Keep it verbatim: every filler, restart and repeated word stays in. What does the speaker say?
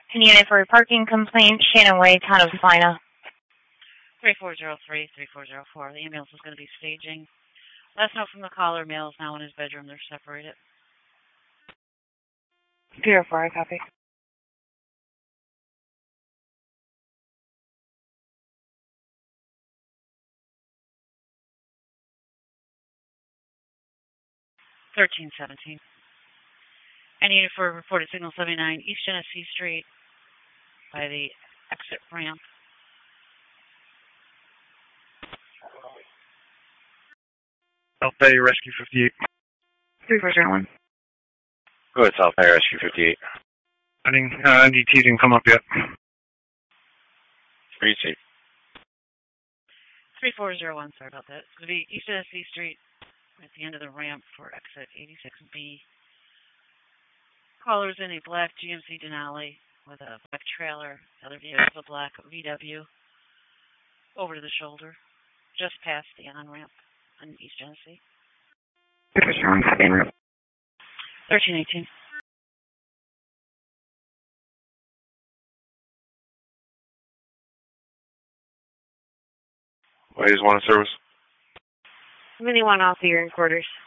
Unit for a parking complaint, Shannon Way, Town of Salina. three four zero three, three four zero four. The ambulance is going to be staging. Last note from the caller, male is now in his bedroom. They're separated. zero four, I copy. thirteen seventeen. I need it for reported signal seventy-nine East Genesee Street by the exit ramp. South Bay Rescue fifty-eight. three four zero one. Go ahead, South Bay Rescue fifty-eight. I think uh, N D T didn't come up yet. Street safe. three four zero one, sorry about that. It's going to be East Genesee Street at the end of the ramp for exit eighty-six B. Caller's in a black G M C Denali with a black trailer. The other vehicle is a black V W over to the shoulder, just past the on-ramp on East Genesee. thirteen eighteen. Ladies, want a service? Mini one off the year in quarters.